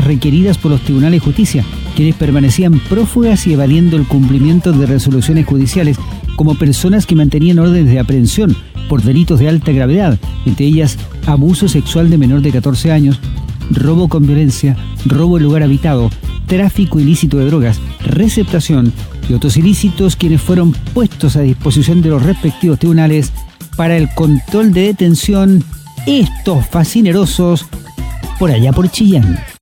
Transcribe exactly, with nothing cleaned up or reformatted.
requeridas por los tribunales de justicia, quienes permanecían prófugas y evadiendo el cumplimiento de resoluciones judiciales, como personas que mantenían órdenes de aprehensión por delitos de alta gravedad, entre ellas abuso sexual de menor de catorce años, robo con violencia, robo en lugar habitado, tráfico ilícito de drogas, receptación y otros ilícitos, quienes fueron puestos a disposición de los respectivos tribunales para el control de detención, estos fascinerosos por allá por Chillán.